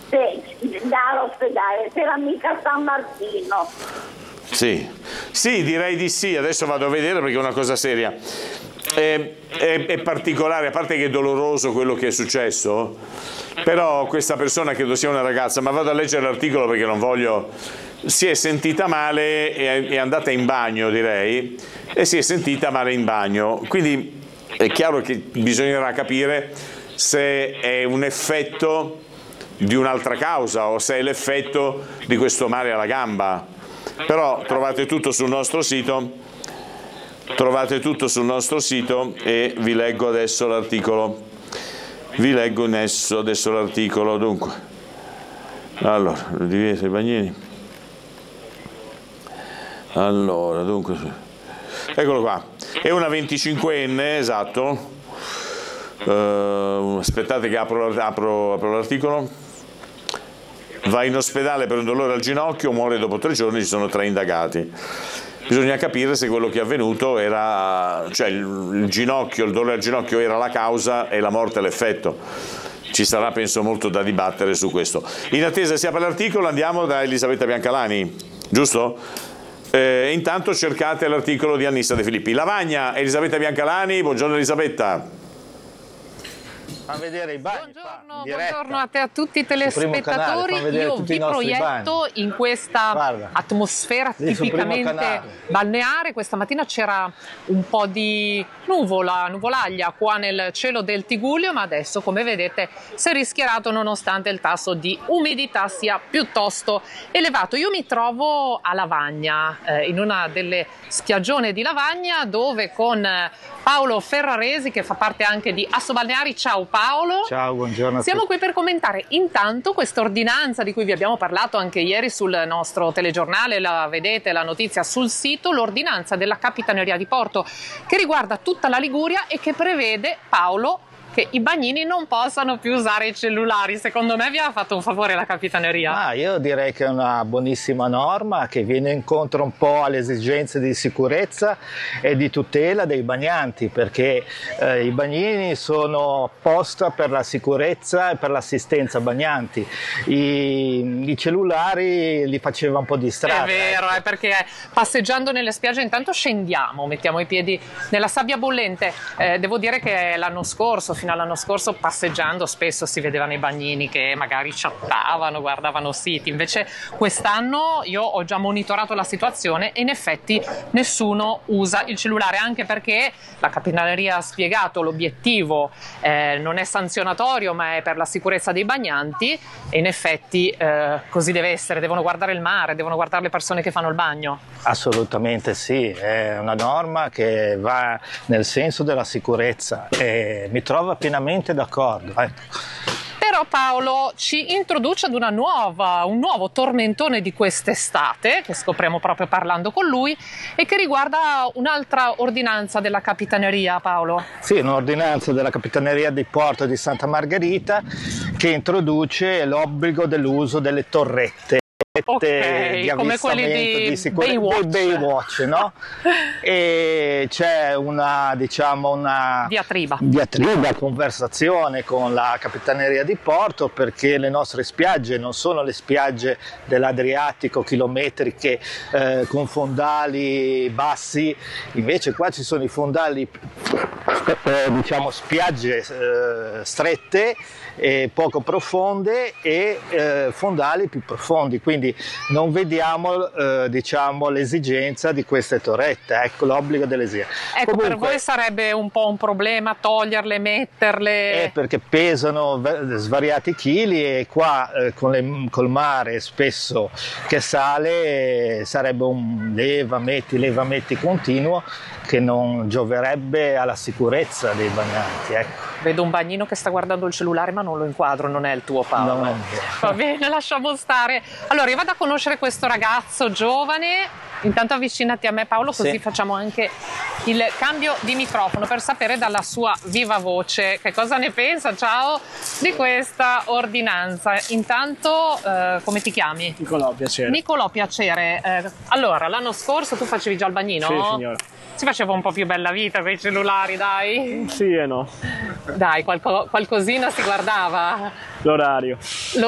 dall'ospedale, c'era mica San Martino. Sì, direi di sì, adesso vado a vedere perché è una cosa seria. È particolare, a parte che è doloroso quello che è successo, però questa persona credo sia una ragazza, ma vado a leggere l'articolo perché non voglio... Si è sentita male, è andata in bagno direi, e si è sentita male in bagno, quindi è chiaro che bisognerà capire se è un effetto di un'altra causa o se è l'effetto di questo male alla gamba. Però trovate tutto sul nostro sito, e vi leggo adesso l'articolo. Dunque, allora, divieto i bagnini. Allora, dunque, eccolo qua, è una 25enne, esatto. Aspettate che apro l'articolo. Va in ospedale per un dolore al ginocchio, muore dopo 3 giorni, ci sono 3 indagati. Bisogna capire se quello che è avvenuto era, cioè il ginocchio, il dolore al ginocchio era la causa e la morte l'effetto. Ci sarà, penso, molto da dibattere su questo. In attesa si apre l'articolo, andiamo da Elisabetta Biancalani, giusto? Intanto cercate l'articolo di Annissa De Filippi. Lavagna, Elisabetta Biancalani, buongiorno Elisabetta. A vedere i bagni. Buongiorno a te, a tutti i telespettatori. Io vi proietto in questa atmosfera tipicamente balneare. Questa mattina c'era un po' di nuvolaglia qua nel cielo del Tigullio, ma adesso, come vedete, si è rischiarato nonostante il tasso di umidità sia piuttosto elevato. Io mi trovo a Lavagna, in una delle spiaggione di Lavagna, dove con Paolo Ferraresi, che fa parte anche di Assobalneari. Ciao Paolo. Ciao, buongiorno. Siamo qui per commentare intanto questa ordinanza di cui vi abbiamo parlato anche ieri sul nostro telegiornale, la vedete la notizia sul sito, l'ordinanza della Capitaneria di Porto che riguarda tutta la Liguria e che prevede, Paolo, che i bagnini non possano più usare i cellulari. Secondo me vi ha fatto un favore la Capitaneria. Io direi che è una buonissima norma che viene incontro un po' alle esigenze di sicurezza e di tutela dei bagnanti, perché i bagnini sono apposta per la sicurezza e per l'assistenza bagnanti. I cellulari li faceva un po' distrarre. È vero, perché passeggiando nelle spiagge intanto scendiamo, mettiamo i piedi nella sabbia bollente. Devo dire che l'anno scorso, fino all'anno scorso, passeggiando spesso si vedevano i bagnini che magari chattavano, guardavano siti. Invece quest'anno io ho già monitorato la situazione e in effetti nessuno usa il cellulare, anche perché la Capitaneria ha spiegato l'obiettivo non è sanzionatorio ma è per la sicurezza dei bagnanti, e in effetti così deve essere, devono guardare il mare, devono guardare le persone che fanno il bagno. Assolutamente sì, è una norma che va nel senso della sicurezza e mi trovo pienamente d'accordo. Però Paolo ci introduce ad un nuovo tormentone di quest'estate, che scopriamo proprio parlando con lui, e che riguarda un'altra ordinanza della Capitaneria, Paolo. Sì, un'ordinanza della Capitaneria di Porto di Santa Margherita che introduce l'obbligo dell'uso delle torrette. Di come quelli di Baywatch, no? E c'è una diatriba, conversazione con la Capitaneria di Porto, perché le nostre spiagge non sono le spiagge dell'Adriatico chilometriche con fondali bassi, invece qua ci sono i fondali, spiagge strette e poco profonde e fondali più profondi, quindi non vediamo l'esigenza di queste torrette, ecco l'obbligo dell'esigenza. Ecco, comunque, per voi sarebbe un po' un problema toglierle, metterle? Perché pesano svariati chili e qua col mare spesso che sale sarebbe un leva metti continuo che non gioverebbe alla sicurezza dei bagnanti, ecco. Vedo un bagnino che sta guardando il cellulare, ma non lo inquadro, non è il tuo, Paolo. No. Va bene, lasciamo stare. Allora, io vado a conoscere questo ragazzo giovane. Intanto avvicinati a me, Paolo, così facciamo anche il cambio di microfono per sapere dalla sua viva voce che cosa ne pensa, ciao, di questa ordinanza. Intanto, come ti chiami? Nicolò, piacere. Nicolò, piacere. Allora, l'anno scorso tu facevi già il bagnino? Sì, signora. Si faceva un po' più bella vita con i cellulari, dai? Sì e no. Dai, qualcosina si guardava. L'orario.